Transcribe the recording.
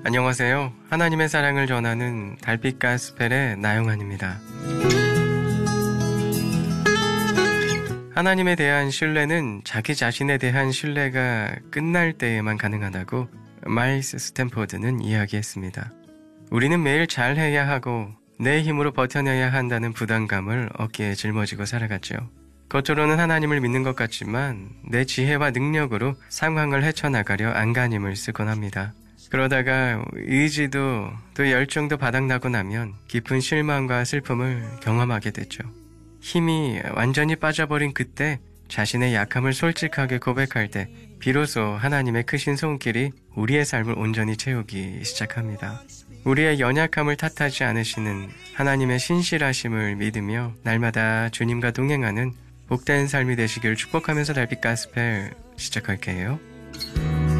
안녕하세요. 하나님의 사랑을 전하는 달빛 가스펠의 나영환입니다. 하나님에 대한 신뢰는 자기 자신에 대한 신뢰가 끝날 때에만 가능하다고 마일스 스탠포드는 이야기했습니다. 우리는 매일 잘해야 하고 내 힘으로 버텨내야 한다는 부담감을 어깨에 짊어지고 살아갔죠. 겉으로는 하나님을 믿는 것 같지만 내 지혜와 능력으로 상황을 헤쳐나가려 안간힘을 쓰곤 합니다. 그러다가 의지도 또 열정도 바닥나고 나면 깊은 실망과 슬픔을 경험하게 되죠. 힘이 완전히 빠져버린 그때 자신의 약함을 솔직하게 고백할 때 비로소 하나님의 크신 손길이 우리의 삶을 온전히 채우기 시작합니다. 우리의 연약함을 탓하지 않으시는 하나님의 신실하심을 믿으며 날마다 주님과 동행하는 복된 삶이 되시길 축복하면서 달빛 가스펠 시작할게요.